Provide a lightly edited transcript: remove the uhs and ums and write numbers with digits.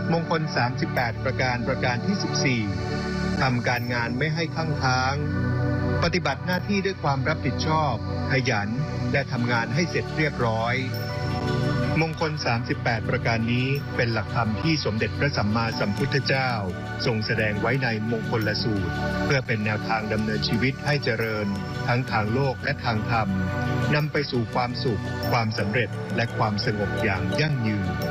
มงคล38ประการที่ 14ทำการงานไม่ให้ข้างค้างปฏิบัติหน้าที่ด้วยความรับผิดชอบขยันและทำงานให้เสร็จเรียบร้อยมงคล38ประการนี้เป็นหลักธรรมที่สมเด็จพระสัมมาสัมพุทธเจ้าทรงแสดงไว้ในมงคลสูตรเพื่อเป็นแนวทางดำเนินชีวิตให้เจริญทั้งทางโลกและทางธรรมนำไปสู่ความสุขความสำเร็จและความสงบอย่างยั่งยืน